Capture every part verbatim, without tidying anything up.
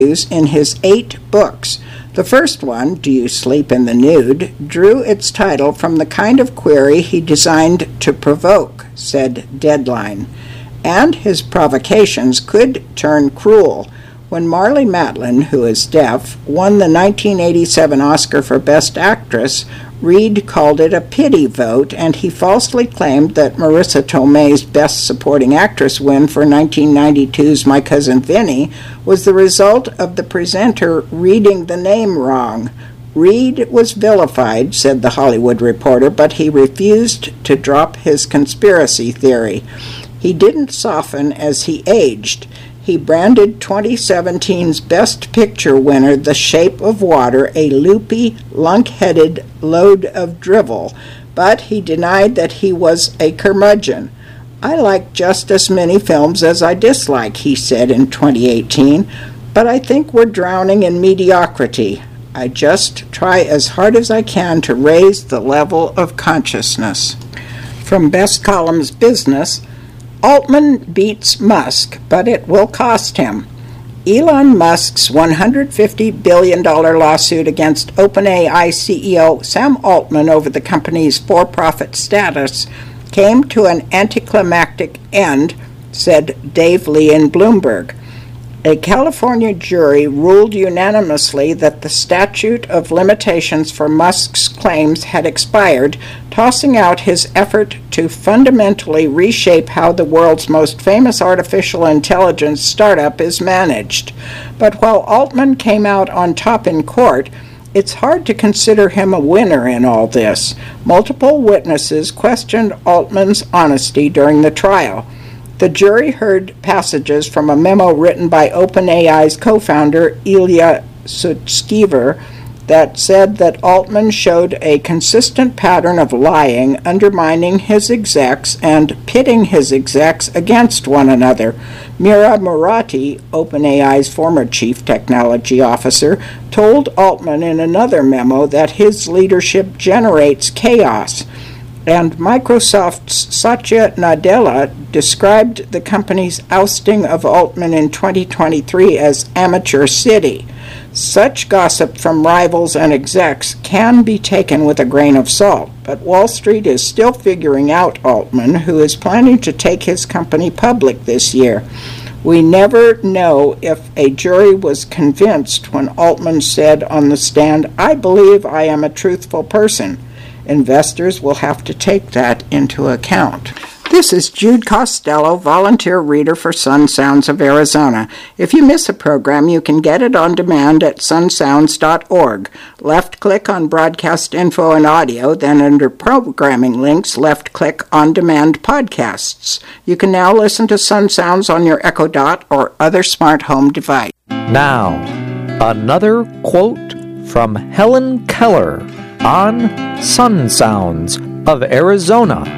in his eight books. The first one, Do You Sleep in the Nude, drew its title from the kind of query he designed to provoke, said Deadline. And his provocations could turn cruel. When Marlee Matlin, who is deaf, won the nineteen eighty-seven Oscar for Best Actress, Reed called it a pity vote, and he falsely claimed that Marissa Tomei's Best Supporting Actress win for nineteen ninety-two's My Cousin Vinny was the result of the presenter reading the name wrong. Reed was vilified, said the Hollywood Reporter, but he refused to drop his conspiracy theory. He didn't soften as he aged. He branded twenty seventeen's Best Picture winner The Shape of Water a loopy, lunk-headed load of drivel, but he denied that he was a curmudgeon. I like just as many films as I dislike, he said in twenty eighteen, but I think we're drowning in mediocrity. I just try as hard as I can to raise the level of consciousness. From Best Columns Business, Altman beats Musk, but it will cost him. Elon Musk's one hundred fifty billion dollars lawsuit against OpenAI C E O Sam Altman over the company's for-profit status came to an anticlimactic end, said Dave Lee in Bloomberg. A California jury ruled unanimously that the statute of limitations for Musk's claims had expired, tossing out his effort to fundamentally reshape how the world's most famous artificial intelligence startup is managed. But while Altman came out on top in court, it's hard to consider him a winner in all this. Multiple witnesses questioned Altman's honesty during the trial. The jury heard passages from a memo written by OpenAI's co-founder, Ilya Sutskever, that said that Altman showed a consistent pattern of lying, undermining his execs, and pitting his execs against one another. Mira Murati, OpenAI's former chief technology officer, told Altman in another memo that his leadership generates chaos. And Microsoft's Satya Nadella described the company's ousting of Altman in twenty twenty-three as amateur city. Such gossip from rivals and execs can be taken with a grain of salt, but Wall Street is still figuring out Altman, who is planning to take his company public this year. We never know if a jury was convinced when Altman said on the stand, "I believe I am a truthful person." Investors will have to take that into account. This is Jude Costello, volunteer reader for Sun Sounds of Arizona. If you miss a program, you can get it on demand at sun sounds dot org. Left-click on Broadcast Info and Audio, then under Programming Links, left-click On Demand Podcasts. You can now listen to Sun Sounds on your Echo Dot or other smart home device. Now, another quote from Helen Keller on Sun Sounds of Arizona.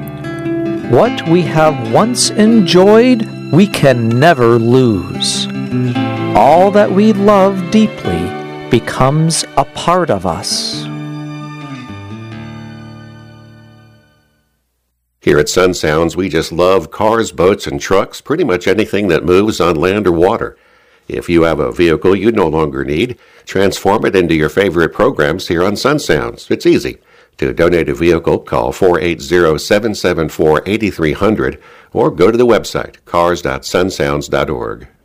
What we have once enjoyed, we can never lose. All that we love deeply becomes a part of us. Here at Sun Sounds, we just love cars, boats, and trucks, pretty much anything that moves on land or water. If you have a vehicle you no longer need, transform it into your favorite programs here on Sun Sounds. It's easy. To donate a vehicle, call four eight zero, seven seven four, eight three zero zero or go to the website cars dot sun sounds dot org.